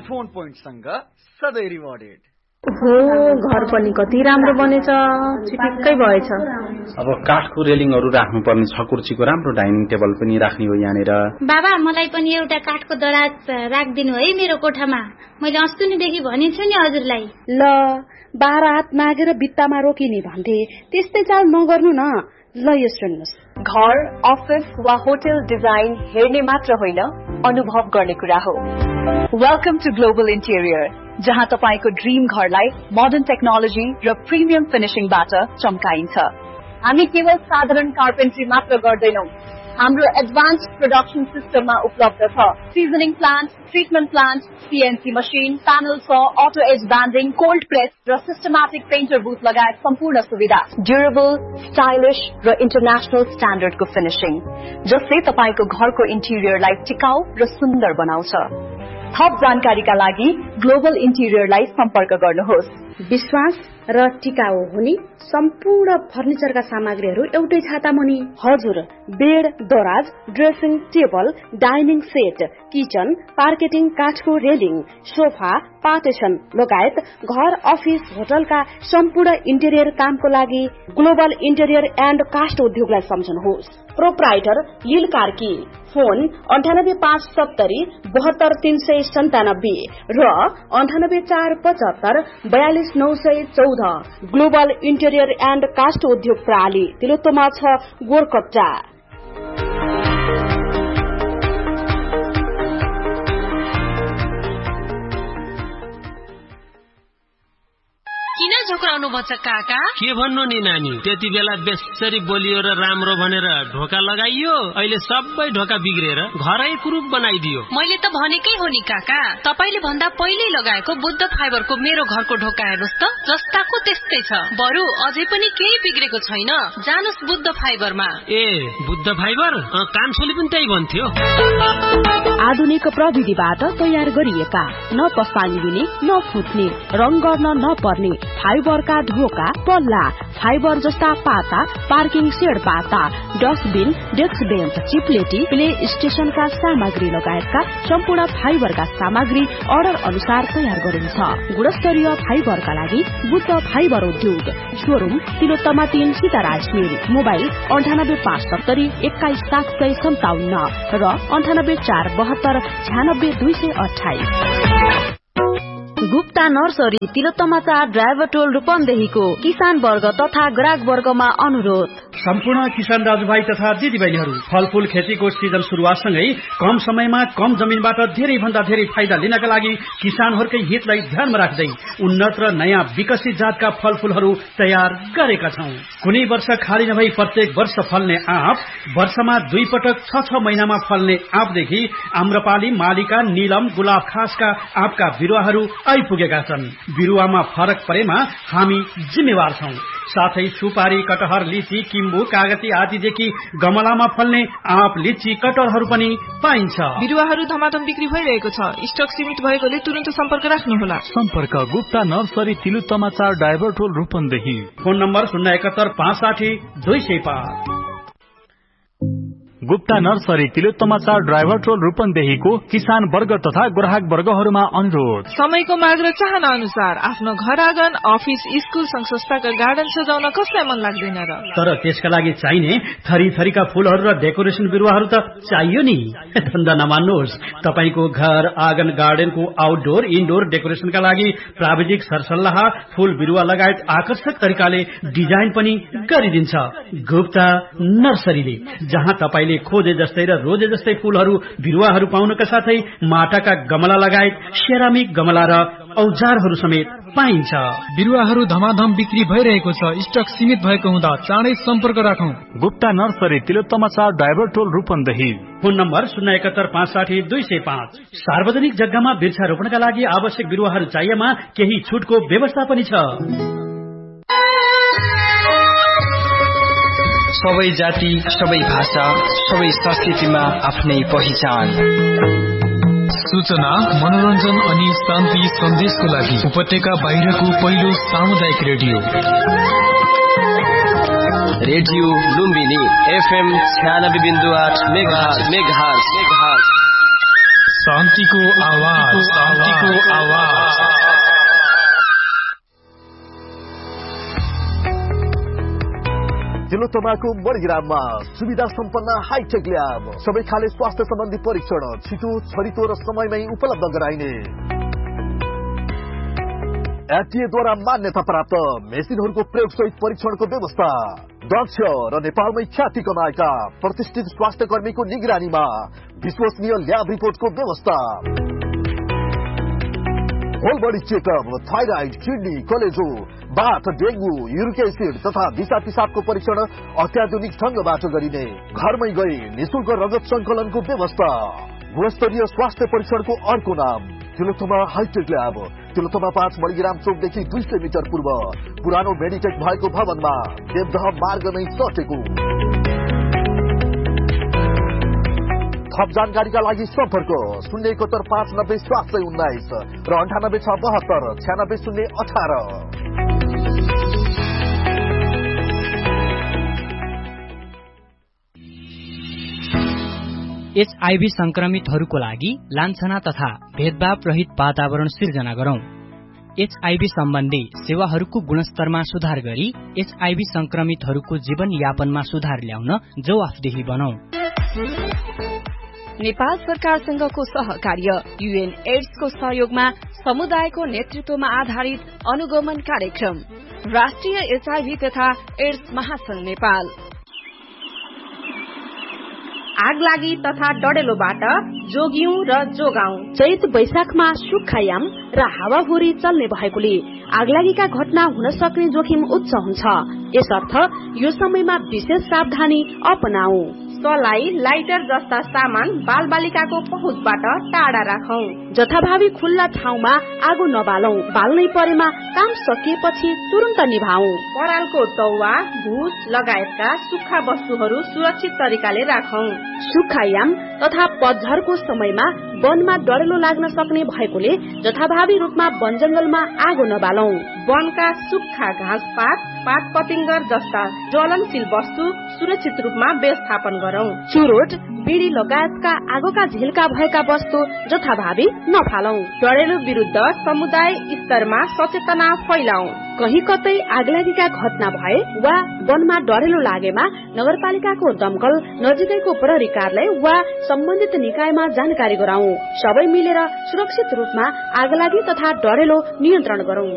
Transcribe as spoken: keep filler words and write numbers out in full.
Phone पोइन्टसँग सधैँ rewarded. हो घर पनि कति राम्रो बनेछ, चिटिक्कै भएछ। अब काठको रेलिङहरू राख्नुपर्ने छ, कुर्सीको राम्रो डाइनिङ टेबल पनि राख्ने हो यहाँनिर। बाबा मलाई पनि एउटा काठको दराज राखिदिनु है मेरो कोठामा, मैले अस्तिदेखि भनेछु नि हजुरलाई। ल बाह्र हात मागेर भित्तामा रोकिने भन्थे, त्यस्तै चाल नगर्नु न। ल यो सुन्नुहोस्, घर अफिस वा होटल डिजाइन हेर्ने मात्र होइन, अनुभव गर्ने कुरा हो। वेलकम टु ग्लोबल इन्टेरियर, जहाँ तपाईको ड्रीम घरलाई मोडर्न टेक्नोलोजी र प्रिमियम फिनिशिङबाट चम्काइन्छ। हामी केवल साधारण कार्पेन्ट्री मात्र गर्दैनौं, हाम्रो एडभान्स प्रोडक्सन सिस्टममा उपलब्ध छ। Seasoning plant, treatment plant, CNC machine, panel स, auto as banding, cold press र सिस्टमेटिक पेन्टर बुथ लगायत सम्पूर्ण सुविधा। ड्युरेबल, स्टाइलिश र इन्टरनेशनल स्ट्यान्डर्डको फिनिशिङ, जसले तपाईको घरको इन्टेरियरलाई टिकाउ र सुन्दर बनाउँछ। थप जानकारीका लागि ग्लोबल इन्टेरियरलाई सम्पर्क गर्नुहोस्। विश्वास र टिकाउ हुने सम्पूर्ण फर्निचरका सामग्रीहरू एउटै छाता मुनि। हजुर, बेड, दराज, dressing table, dining set, kitchen, पार्केटिङ, काठको रेलिङ, सोफा, पार्टिसन लगायत घर अफिस होटलका सम्पूर्ण इन्टेरियर कामको लागि ग्लोबल इन्टेरियर एन्ड कास्ट उद्योगलाई सम्झनुहोस्। प्रोप्राइटर लील कार्की, फोन अन्ठानब्बे पाँच सत्तरी बहत्तर तीन सय सन्तानब्बे र अन्ठानब्बे चार पचहत्तर बयालिस नौ सय चौध। ग्लोबल इन्टेरियर एन्ड कास्ट उद्योग प्रणाली, तिलोत्तमा छ, गोरकट्टा। किन झुक्राउनु भन्छ काका? के भन्नु नि नानी, त्यति बेला बेसरी बोलियो र राम्रो भनेर ढोका लगाइयो, अहिले सबै ढोका बिग्रेर घरै कुरूप बनाइदियो। मैले त भनेकै हो नि काका, तपाईले भन्दा पहिले लगाएको बुद्ध फाइबरको मेरो घरको ढोका हेर्नुस् त, जस्ताको त्यस्तै छ। बरु अझै पनि केही बिग्रेको छैन, जानुस् बुद्ध फाइबरमा। ए बुद्ध फाइबर, कान्छोले पनि त्यही भन्थ्यो। आधुनिक प्रविधिबाट तयार गरिएका, न पस्तानी दिने न फुट्ने, रङ गर्न नपर्ने फाइबरका ढोका, पल्ला, फाइबर जस्ता पाता, पार्किङ सेड पाता, डस्टबिन, डेस्क बेन्च, चिप्लेटी, प्ले स्टेशनका सामग्री लगायतका सम्पूर्ण फाइबरका सामग्री अर्डर अनुसार तयार गरिन्छ। गुणस्तरीय फाइबरका लागि बुद्ध फाइबर उद्योग, शोरूम तिलोत्तमा तीन सीताराज मिल, मोबाइल अन्ठानब्बे पाँच सत्तरी एक्काइस सात सय सन्ताउन्न र अन्ठानब्बे चार बहत्तर छ्यानब्बे दुई सय अठाइस। गुप्ता नर्सरी तिलोत्तमा चार ड्राइभर टोल रूपन्देहीको किसान वर्ग तथा ग्राहक वर्गमा अनुरोध। सम्पूर्ण किसान दाजुभाइ तथा दिदीबहिनीहरू, फलफूल खेतीको सिजन सुरुवातसँगै कम समयमा कम जमिनबाट धेरै भन्दा धेरै फाइदा लिनका लागि किसानहरूकै हितलाई ध्यानमा राख्दै उन्नत र नयाँ विकसित जातका फलफूलहरू तयार गरेका छौं। कुनै वर्ष खाली नभई प्रत्येक वर्ष फल्ने आँप, वर्षमा दुई पटक छ छ महिनामा फल्ने आँपदेखि आम्रपाली, मालिका, नीलम, गुलाब खासका आँपका बिरुवाहरू आइपुगेका छन्। बिरुवामा फरक परेमा हामी जिम्मेवार छौं। साथै सुपारी, कटहर, लिची, किम्बु, कागती आदिदेखि गमलामा फल्ने आँप, लिची, कटहरहरू पनि पाइन्छ। बिरुवाहरू धमाधम बिक्री भइरहेको छ, स्टक सीमित भएकोले तुरन्त सम्पर्क राख्नुहोला। सम्पर्क गुप्ता नर्सरी तिलोत्तमा चार ड्राइभर टोल रूपन्देही। फोन नम्बर शून्य एकहत्तर पाँच साठी दुई सय पाँच। गुप्ता नर्सरी तिलोत्तमा चार ड्राइभर टोल रूपन्देहीको किसान वर्ग तथा ग्राहक वर्गहरूमा अनुरोध। समयको माग र चाहना अनुसार आफ्नो घर आँगन, अफिस, स्कुल, संघ संस्थाका गार्डन सजाउन कसलाई मन लाग्दैन र? तर त्यसका लागि चाहिने थरी थरीका फूलहरू र डेकोरेसन बिरुवाहरू त चाहियो नि। धन्दा नमान्नुहोस्, तपाईको घर आँगन, गार्डनको आउटडोर इनडोर डेकोरेसनका लागि प्राविधिक सरसल्लाह, फूल बिरुवा लगायत आकर्षक तरिकाले डिजाइन पनि गरिदिन्छ गुप्ता नर्सरीले, जहाँ तपाईले खोजे जस्तै र रोजे जस्तै फूलहरू बिरुवाहरू पाउनका साथै माटाका गमला लगायत सेरामिक गमला र औजारहरू समेत पाइन्छ। बिरुवाहरू धमाधम बिक्री भइरहेको छ, स्टक सीमित भएको हुँदा चाँडै सम्पर्क राखौं। गुप्ता नर्सरी तिलोत्तमा चार ड्राइभर टोल रूपन्देही। फोन नम्बर शून्य एकहत्तर पाँच साठी दुई सय पाँच। सार्वजनिक जग्गामा वृक्षारोपणका लागि आवश्यक बिरुवाहरू चाहिएमा केही छुटको व्यवस्था पनि छ। सबै जाति, सबै भाषा, सबै संस्कृतिमा आफ्नै पहिचान। सूचना, मनोरञ्जन अनि शान्ति सन्देशको लागि उपत्यका बाहिरको पहिलो सामुदायिक रेडियो रेडियो लुम्बिनी एफएम छ्यानब्बे बिन्दु आठ मेगाहर्ज मेगाहर्ज मेगाहर्ज। शान्तिको आवाज, शान्तिको आवाज। तिलोत्तमाको मणिग्राममा सुविधा सम्पन्न हाईटेक ल्याब, सबै खाले स्वास्थ्य सम्बन्धी परीक्षण छिटो, छरितो र समयमै उपलब्ध गराइने। एफडीएद्वारा मान्यता प्राप्त मेसिनहरूको प्रयोगसहित परीक्षणको व्यवस्था। दक्ष र नेपालमै ख्याति कमाएका प्रतिष्ठित स्वास्थ्य कर्मीको निगरानीमा विश्वसनीय ल्याब रिपोर्टको व्यवस्था। Whole body checkup, thyroid, kidney, कलेजो, बाथ, डेंगू, यूरिक एसिड तथा दिशा पिसाबको परीक्षण अत्याधुनिक ढंगबाट गरिने। घरमै गई निशुल्क रगत संकलनको व्यवस्था। गुणस्तरीय स्वास्थ्य परीक्षणको अर्को नाम तिलोत्तमा हाईटेक ल्याब। तिलोत्तमा पाँच मणिग्राम चौकदेखि दुई सय मिटर पूर्व पुरानो मेडिटेक भएको भवनमा देवदह मार्ग नै सटेको। थप जानकारीका लागि सम्पर्क शून्य एकहत्तर पाँच नब्बे सात सय उन्नाइस र अन्ठानब्बे छ बहत्तर छ्यानब्बे शून्य अठार। एचआईभी संक्रमितहरूको लागि लान्छना तथा भेदभाव रहित वातावरण सिर्जना गरौं। एचआईभी सम्बन्धी सेवाहरूको गुणस्तरमा सुधार गरी एचआईभी संक्रमितहरूको जीवन यापनमा सुधार ल्याउन जवाफदेही बनाऊ। नेपाल सरकारसँगको सहकार्य यूएन एड्सको सहयोगमा समुदायको नेतृत्वमा आधारित अनुगमन कार्यक्रम राष्ट्रिय एचआईभी तथा एड्स महासंघ नेपाल। आग लागि तथा डडेलोबाट जोगियौं र जोगाउँ। चैत वैशाखमा सुक्खायाम र हावाहुरी चल्ने भएकोले आगलागीका घटना हुन सक्ने जोखिम उच्च हुन्छ। यसर्थ यो समयमा विशेष सावधानी अपनाऊ। सलाई, लाइटर जस्ता सामान बालबालिकाको पहुँचबाट टाढा राखौं। जथाभावी खुल्ला ठाउँमा आगो नबालौं। बाल्नै परेमा काम सकिएपछि तुरन्त निभाऊ। परालको तौवा, भुस लगायतका सुक्खा वस्तुहरू सुरक्षित तरिकाले राखौं। सुक्खायाम तथा पतझरको समयमा वनमा डढेलो लाग्न सक्ने भएकोले जथाभावी रूपमा वन जंगलमा आगो नबालौं। वनका सुक्खा घाँसपात, पात पतिंगर जस्ता ज्वलनशील वस्तु सुरक्षित रूपमा व्यवस्थापन गरौं। चुरोट, बीड़ी लगायतका आगोका झिल्का भएका वस्तु जथाभावी नफालौं। डढेलो विरुद्ध समुदाय स्तरमा सचेतना फैलाऊ। कहीं कतै आगलागीका घटना भए वा वनमा डढेलो लागेमा नगरपालिकाको दमकल, नजिकैको प्रहरी कार्यालय वा सम्बन्धित निकायमा जानकारी गराऊ। सबै मिलेर सुरक्षित रूपमा आगलागी तथा डढेलो नियन्त्रण गरौं।